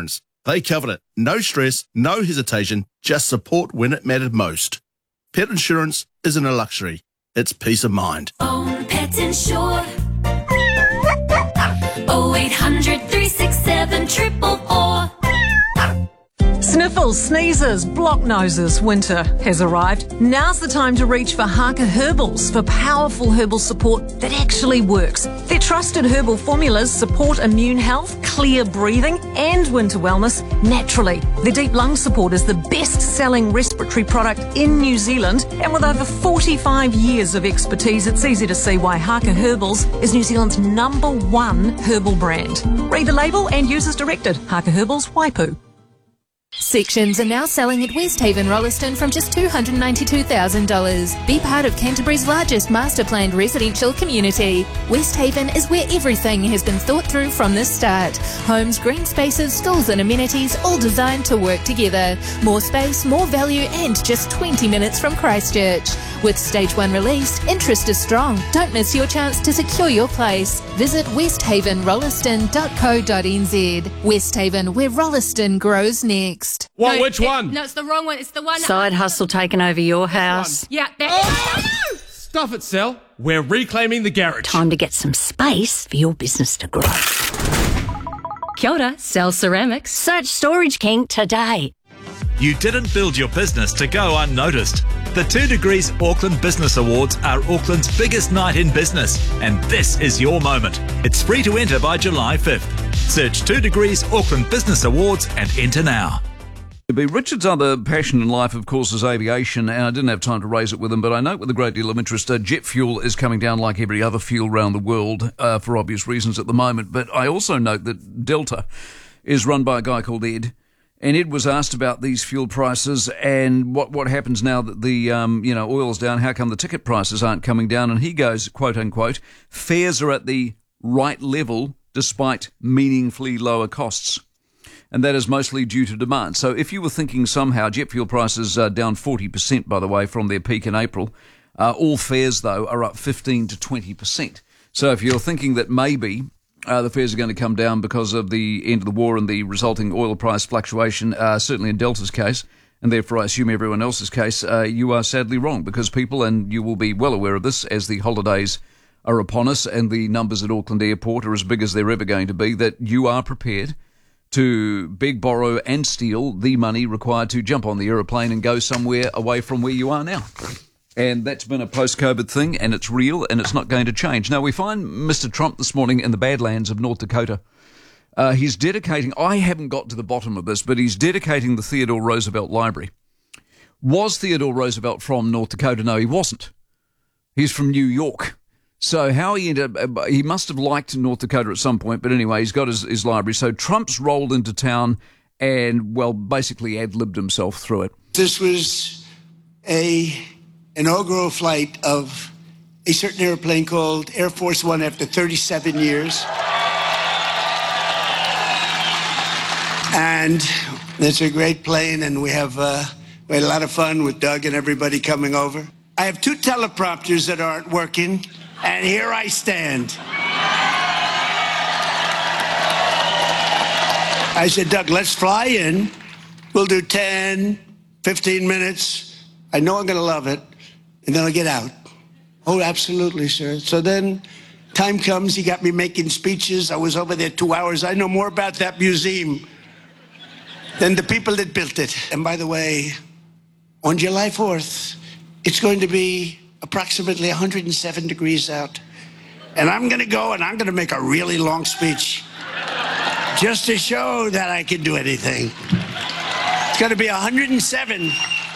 Insurance. They covered it. No stress, no hesitation, just support when it mattered most. Pet insurance isn't a luxury, it's peace of mind. Own Pet Insure. 0800 367 444. Sniffles, sneezes, block noses, winter has arrived. Now's the time to reach for Haka Herbals for powerful herbal support that actually works. Their trusted herbal formulas support immune health, clear breathing and winter wellness naturally. Their deep lung support is the best-selling respiratory product in New Zealand, and with over 45 years of expertise, it's easy to see why Haka Herbals is New Zealand's #1 herbal brand. Read the label and use as directed. Haka Herbals, Waipu. Sections are now selling at Westhaven Rolleston from just $292,000. Be part of Canterbury's largest master planned residential community. Westhaven is where everything has been thought through from the start. Homes, green spaces, schools and amenities all designed to work together. More space, more value and just 20 minutes from Christchurch. With Stage 1 released, interest is strong. Don't miss your chance to secure your place. Visit westhavenrolleston.co.nz. Westhaven, where Rolleston grows next. What? Which one? No, it's the wrong one. It's the one. Side hustle taken over your house. Yeah, that. Oh! Stuff it, Sal. We're reclaiming the garage. Time to get some space for your business to grow. Kia ora, Sal Ceramics. Search Storage King today. You didn't build your business to go unnoticed. The 2 Degrees Auckland Business Awards are Auckland's biggest night in business, and this is your moment. It's free to enter by July 5th. Search 2 Degrees Auckland Business Awards and enter now. Richard's other passion in life, of course, is aviation, and I didn't have time to raise it with him, but I note with a great deal of interest, jet fuel is coming down like every other fuel around the world for obvious reasons at the moment. But I also note that Delta is run by a guy called Ed, and Ed was asked about these fuel prices and what happens now that the oil's down. How come the ticket prices aren't coming down? And he goes, quote unquote, fares are at the right level despite meaningfully lower costs. And that is mostly due to demand. So if you were thinking somehow, jet fuel prices are down 40%, by the way, from their peak in April. All fares, though, are up 15 to 20%. So if you're thinking that maybe the fares are going to come down because of the end of the war and the resulting oil price fluctuation, certainly in Delta's case, and therefore I assume everyone else's case, you are sadly wrong, because people, and you will be well aware of this as the holidays are upon us and the numbers at Auckland Airport are as big as they're ever going to be, that you are prepared to beg, borrow and steal the money required to jump on the aeroplane and go somewhere away from where you are now. And that's been a post-COVID thing, and it's real, and it's not going to change. Now, we find Mr. Trump this morning in the Badlands of North Dakota. He's dedicating, I haven't got to the bottom of this, but he's dedicating the Theodore Roosevelt Library. Was Theodore Roosevelt from North Dakota? No, he wasn't. He's from New York. So how he ended up, he must have liked North Dakota at some point, but anyway, he's got his library. So Trump's rolled into town and, well, basically ad-libbed himself through it. This was a inaugural flight of a certain airplane called Air Force One after 37 years. And it's a great plane, and we had a lot of fun with Doug and everybody coming over. I have 2 teleprompters that aren't working. And here I stand. I said, Doug, let's fly in. We'll do 10, 15 minutes. I know I'm going to love it. And then I'll get out. Oh, absolutely, sir. So then time comes. He got me making speeches. I was over there 2 hours. I know more about that museum than the people that built it. And by the way, on July 4th, it's going to be approximately 107 degrees out. And I'm going to go and I'm going to make a really long speech just to show that I can do anything. It's going to be 107.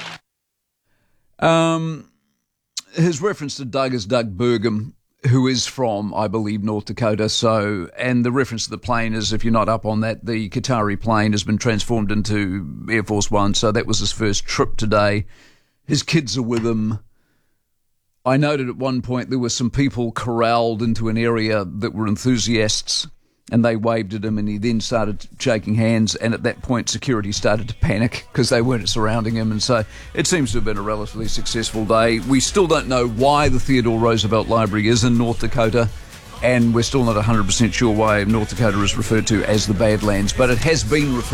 His reference to Doug is Doug Burgum, who is from, I believe, North Dakota. So, and the reference to the plane is, if you're not up on that, the Qatari plane has been transformed into Air Force One. So that was his first trip today. His kids are with him. I noted at one point there were some people corralled into an area that were enthusiasts, and they waved at him, and he then started shaking hands, and at that point security started to panic because they weren't surrounding him, and so it seems to have been a relatively successful day. We still don't know why the Theodore Roosevelt Library is in North Dakota, and we're still not 100% sure why North Dakota is referred to as the Badlands, but it has been referred